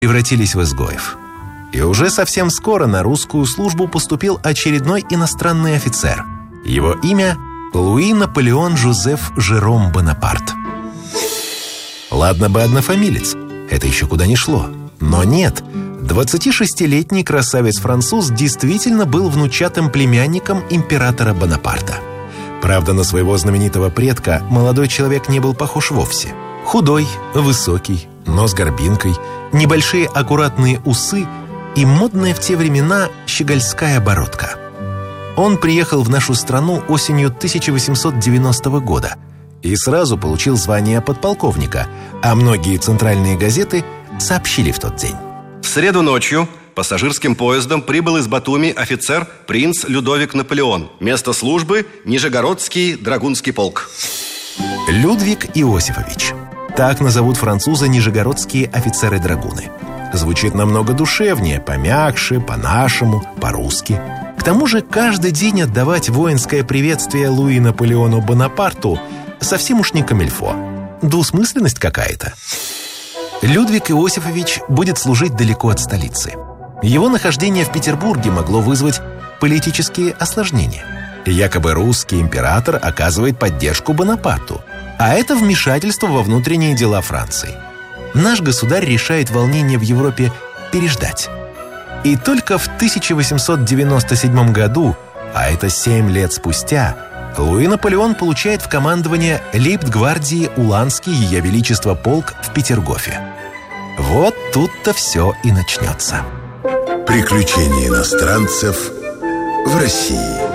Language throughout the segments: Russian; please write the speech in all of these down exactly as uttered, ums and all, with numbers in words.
превратились в изгоев. И уже совсем скоро на русскую службу поступил очередной иностранный офицер. Его имя – Луи Наполеон Жозеф Жером Бонапарт. Ладно бы однофамилец, это еще куда ни шло. Но нет, двадцатишестилетний красавец-француз действительно был внучатым племянником императора Бонапарта. Правда, на своего знаменитого предка молодой человек не был похож вовсе. Худой, высокий, нос горбинкой, небольшие аккуратные усы и модная в те времена щегольская бородка. Он приехал в нашу страну осенью тысяча восемьсот девяностого года и сразу получил звание подполковника, а многие центральные газеты сообщили в тот день. В среду ночью пассажирским поездом прибыл из Батуми офицер принц Людовик Наполеон. Место службы – Нижегородский драгунский полк. Людвиг Иосифович. Так назовут француза нижегородские офицеры-драгуны. Звучит намного душевнее, помягче, по-нашему, по-русски. К тому же каждый день отдавать воинское приветствие Луи Наполеону Бонапарту совсем уж не камильфо. Двусмысленность какая-то. Людвиг Иосифович будет служить далеко от столицы. Его нахождение в Петербурге могло вызвать политические осложнения. Якобы русский император оказывает поддержку Бонапарту, а это вмешательство во внутренние дела Франции. Наш государь решает волнение в Европе переждать. И только в тысяча восемьсот девяносто седьмом году, а это семь лет спустя, Луи Наполеон получает в командование лейб-гвардии Уланский Ее Величество полк в Петергофе. Вот тут-то все и начнется. Приключения иностранцев в России.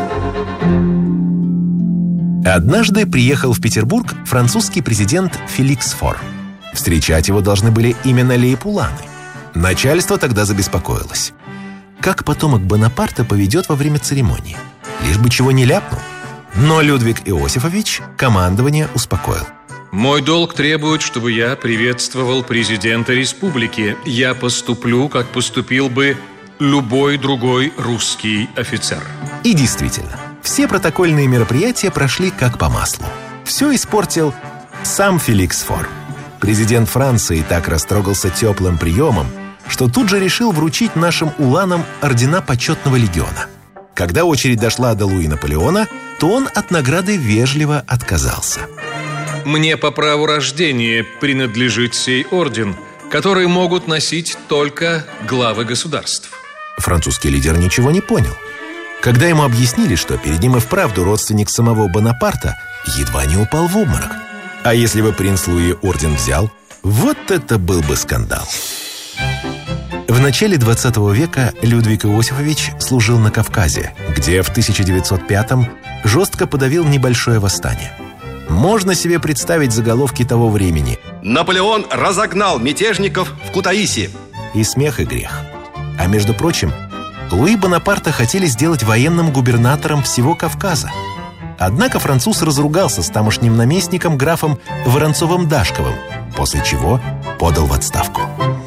Однажды приехал в Петербург французский президент Феликс Фор. Встречать его должны были именно лейб-уланы. Начальство тогда забеспокоилось. Как потомок Бонапарта поведет во время церемонии? Лишь бы чего не ляпнул. Но Людвиг Иосифович командование успокоил. Мой долг требует, чтобы я приветствовал президента республики. Я поступлю, как поступил бы любой другой русский офицер. И действительно, все протокольные мероприятия прошли как по маслу. Все испортил сам Феликс Фор. Президент Франции так растрогался теплым приемом, что тут же решил вручить нашим уланам ордена почетного легиона. Когда очередь дошла до Луи Наполеона, то он от награды вежливо отказался. Мне по праву рождения принадлежит сей орден, который могут носить только главы государств. Французский лидер ничего не понял. Когда ему объяснили, что перед ним и вправду родственник самого Бонапарта, едва не упал в обморок. А если бы принц Луи орден взял, вот это был бы скандал. В начале двадцатого века Людвиг Иосифович служил на Кавказе, где в тысяча девятьсот пятом жестко подавил небольшое восстание. Можно себе представить заголовки того времени. Наполеон разогнал мятежников в Кутаиси. И смех, и грех. А между прочим, Луи Бонапарта хотели сделать военным губернатором всего Кавказа. Однако француз разругался с тамошним наместником графом Воронцовым-Дашковым, после чего подал в отставку.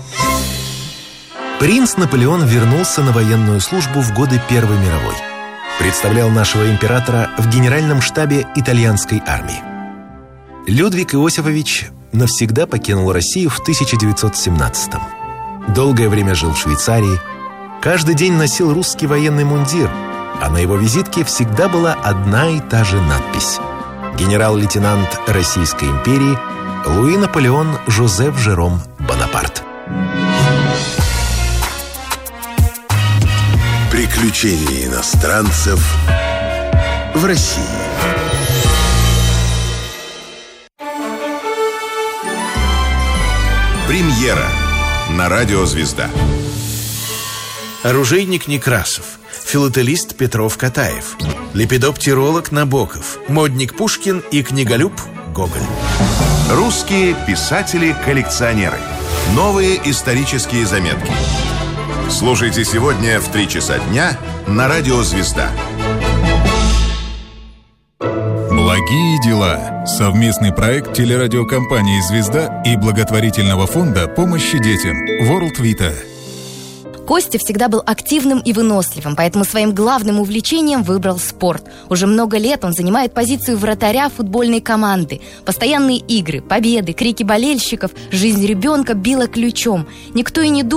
Принц Наполеон вернулся на военную службу в годы Первой мировой. Представлял нашего императора в генеральном штабе итальянской армии. Людвиг Иосифович навсегда покинул Россию в тысяча девятьсот семнадцатом. Долгое время жил в Швейцарии. Каждый день носил русский военный мундир, а на его визитке всегда была одна и та же надпись: генерал-лейтенант Российской империи Луи Наполеон Жозеф Жером Бонапарт. Приключения иностранцев в России. Премьера на радио «Звезда». Оружейник Некрасов, филателист Петров-Катаев, лепидоптиролог Набоков, модник Пушкин и книголюб Гоголь. Русские писатели-коллекционеры. Новые исторические заметки. Слушайте сегодня в три часа дня на радио «Звезда». Благие дела. Совместный проект телерадиокомпании «Звезда» и благотворительного фонда помощи детям World Vita. Костя всегда был активным и выносливым, поэтому своим главным увлечением выбрал спорт. Уже много лет он занимает позицию вратаря футбольной команды. Постоянные игры, победы, крики болельщиков, жизнь ребенка била ключом. Никто и не думал,